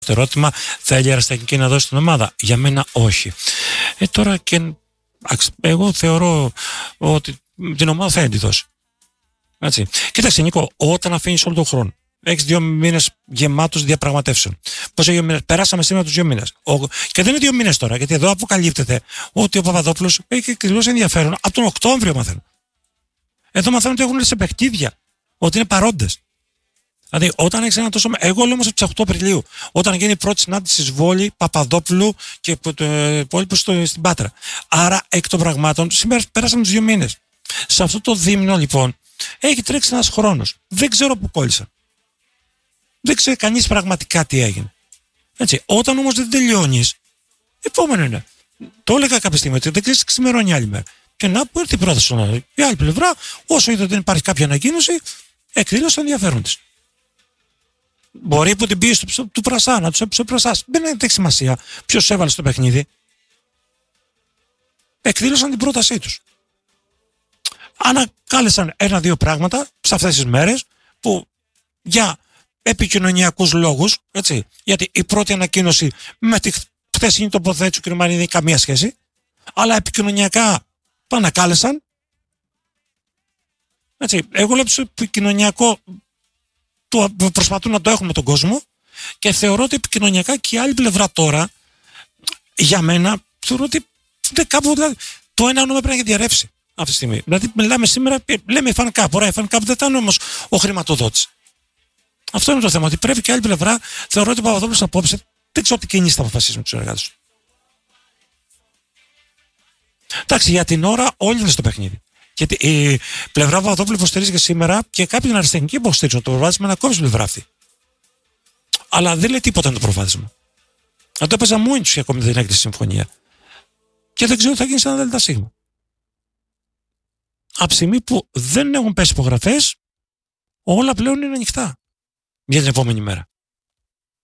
Το ερώτημα, θέλει η αεραστεχνική να δώσει την ομάδα? Για μένα όχι. Τώρα και εγώ θεωρώ ότι την ομάδα θα τη δώσει. Έτσι. Κοίταξε Νίκο, όταν αφήνεις όλο τον χρόνο, έχεις 2 μήνες γεμάτους διαπραγματεύσεων. Πόσο 2 μήνες? Περάσαμε σήμερα τους 2 μήνες. Και δεν είναι 2 μήνες τώρα, γιατί εδώ αποκαλύπτεται ότι ο Παπαδόπουλος έχει εκδηλώσει ενδιαφέρον από τον Οκτώβριο, μαθαίνω. Εδώ μαθαίνω ότι έχουν σε παιχνίδια, ότι είναι παρόντες. Δηλαδή, όταν έχει ένα τόσο. Εγώ λέω όμως από τις 8 Απριλίου, όταν γίνει η πρώτη συνάντηση στη Βόλη, Παπαδόπουλου και το υπόλοιπο στην Πάτρα. Άρα, εκ των πραγμάτων, σήμερα πέρασαμε τους 2 μήνες. Σε αυτό το δίμηνο, λοιπόν, έχει τρέξει ένας χρόνος. Δεν ξέρω πού κόλλησαν. Δεν ξέρει κανείς πραγματικά τι έγινε. Έτσι. Όταν όμως δεν τελειώνεις, επόμενο είναι. Το έλεγα κάποια στιγμή ότι δεν ξέρεις τι ξημερώνει άλλη μέρα. Και να που έρθει η πρόταση. Η άλλη πλευρά, όσο είδε ότι δεν υπάρχει κάποια ανακοίνωση, εκδήλωσε το ενδιαφέρον της. Μπορεί από την πίεση του Πρασά να του έψει ο Πρασάς. Δεν έχει σημασία ποιος έβαλε στο παιχνίδι. Εκδήλωσαν την πρότασή τους. Ανακάλεσαν 1-2 πράγματα σε αυτές τις μέρες που για επικοινωνιακούς λόγους, έτσι, γιατί η πρώτη ανακοίνωση με τη χθεσινή τοποθέτηση του κ. Μαρίνη δεν έχει καμία σχέση, αλλά επικοινωνιακά το ανακάλεσαν. Έτσι, εγώ λέω ότι επικοινωνιακό προσπαθούν να το έχουν με τον κόσμο και θεωρώ ότι επικοινωνιακά και η άλλη πλευρά τώρα, για μένα, θεωρώ ότι κάπου δηλαδή, το ένα όνομα πρέπει να έχει διαρρεύσει αυτή τη στιγμή. Δηλαδή, μιλάμε σήμερα, λέμε η FanCap. Ωραία, η FanCap δεν ήταν όμως ο χρηματοδότης. Αυτό είναι το θέμα. Ότι πρέπει και η άλλη πλευρά, θεωρώ ότι ο Παπαδόπουλος απόψε δεν ξέρω τι κινήσεις θα αποφασίσουν με τους συνεργάτες του. Εντάξει, για την ώρα όλοι είναι στο παιχνίδι. Γιατί η πλευρά Παπαδόπουλου υποστηρίζει και σήμερα και κάποιοι αριστερική υποστηρίζουν το προβάδισμα να κόψει πλευρά αυτή. Αλλά δεν λέει τίποτα είναι το προβάδισμα. Αν το έπαιζα μόνοι του και ακόμη δεν έκλεισε συμφωνία. Και δεν ξέρω τι θα γίνει σε ένα ΔΣ. Από τη στιγμή που δεν έχουν πέσει υπογραφές, όλα πλέον είναι ανοιχτά για την επόμενη μέρα.